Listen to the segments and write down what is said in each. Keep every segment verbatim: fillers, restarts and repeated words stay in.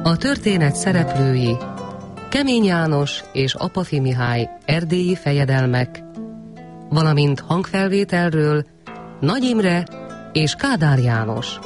A történet szereplői Kemény János és Apafi Mihály erdélyi fejedelmek, valamint hangfelvételről Nagy Imre és Kádár János.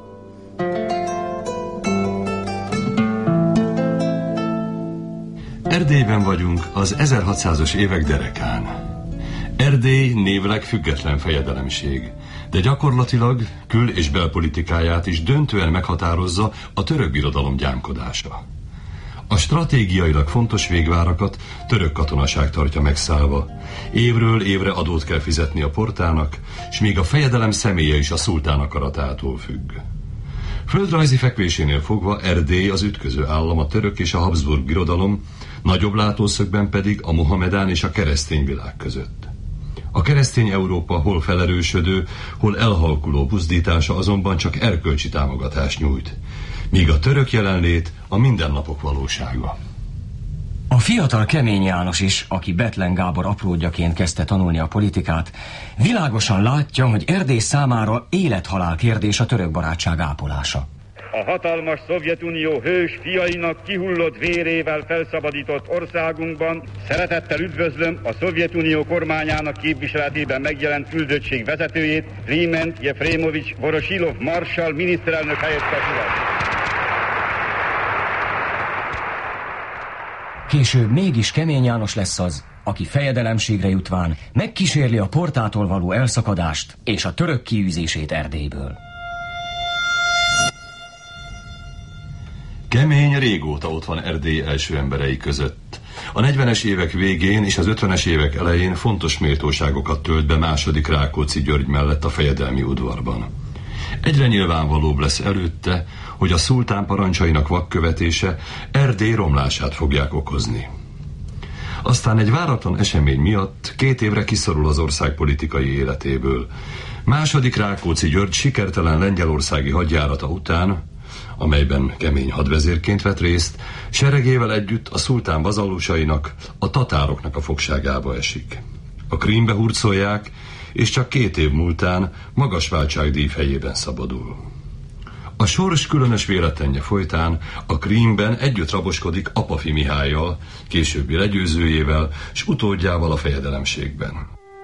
Erdélyben vagyunk az ezerhatszázas évek derekán. Erdély névleg független fejedelemség, de gyakorlatilag kül- és belpolitikáját is döntően meghatározza a török birodalom gyámkodása. A stratégiailag fontos végvárakat török katonaság tartja megszállva. Évről évre adót kell fizetni a portának, és még a fejedelem személye is a szultán akaratától függ. Földrajzi fekvésénél fogva Erdély az ütköző állam a török és a Habsburg birodalom, nagyobb látószögben pedig a mohamedán és a keresztény világ között. A keresztény Európa hol felerősödő, hol elhalkuló buzdítása azonban csak erkölcsi támogatást nyújt, míg a török jelenlét a mindennapok valósága. A fiatal Kemény János is, aki Bethlen Gábor apródjaként kezdte tanulni a politikát, világosan látja, hogy Erdély számára élet-halál kérdés a török barátság ápolása. A hatalmas Szovjetunió hős fiainak kihullott vérével felszabadított országunkban szeretettel üdvözlöm a Szovjetunió kormányának képviseletében megjelent küldöttség vezetőjét, Kliment Jefremovics Vorosilov marsall miniszterelnök helyettes urat. Később mégis Kemény János lesz az, aki fejedelemségre jutván megkísérli a portától való elszakadást és a török kiűzését Erdélyből. Kemény régóta ott van Erdély első emberei között. A negyvenes évek végén és az ötvenes évek elején fontos méltóságokat tölt be második Rákóczi György mellett a fejedelmi udvarban. Egyre nyilvánvalóbb lesz előtte, hogy a szultán parancsainak vakkövetése Erdély romlását fogják okozni. Aztán egy váratlan esemény miatt két évre kiszorul az ország politikai életéből. Második Rákóczi György sikertelen lengyelországi hadjárata után, amelyben Kemény hadvezérként vett részt, seregével együtt a szultán vazallusainak, a tatároknak a fogságába esik. A Krímbe hurcolják, és csak két év múltán magas váltságdíj fejében szabadul. A sors különös véletlenje folytán a Krímben együtt raboskodik Apafi Mihállyal, későbbi legyőzőjével, s utódjával a fejedelemségben.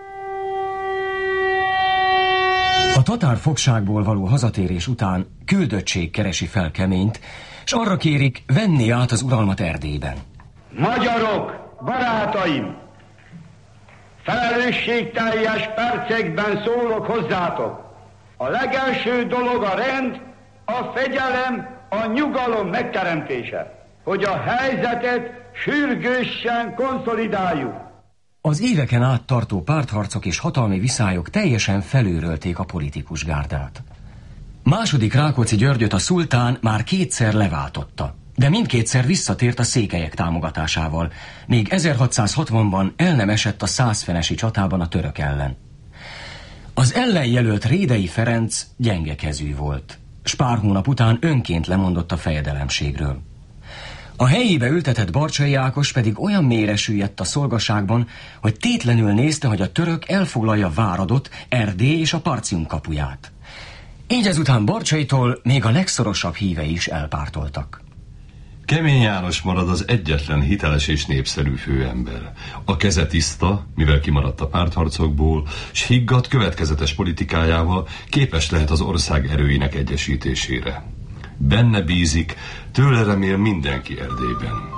A tatár fogságból való hazatérés után küldöttség keresi fel Keményt, s arra kérik, venni át az uralmat Erdélyben. Magyarok, barátaim! Felelősségteljes percekben szólok hozzátok. A legelső dolog a rend, a fegyelem, a nyugalom megteremtése, hogy a helyzetet sürgősen konszolidáljuk. Az éveken át tartó pártharcok és hatalmi viszályok teljesen felőrölték a politikus gárdát. Második Rákóczi Györgyöt a szultán már kétszer leváltotta, de mindkétszer visszatért a székelyek támogatásával, még ezerhatszázhatvanban el nem esett a százfenesi csatában a török ellen. Az ellenjelölt Rédei Ferenc gyengekezű volt, s pár hónap után önként lemondott a fejedelemségről. A helyébe ültetett Barcsay Ákos pedig olyan mélyre süllyedt a szolgaságban, hogy tétlenül nézte, hogy a török elfoglalja Váradot, Erdély és a Partium kapuját. Így ezután Barcsaytól még a legszorosabb hívei is elpártoltak. Kemény János marad az egyetlen hiteles és népszerű főember. A keze tiszta, mivel kimaradt a pártharcokból, s higgadt következetes politikájával képes lehet az ország erőinek egyesítésére. Benne bízik, tőle remél mindenki Erdélyben.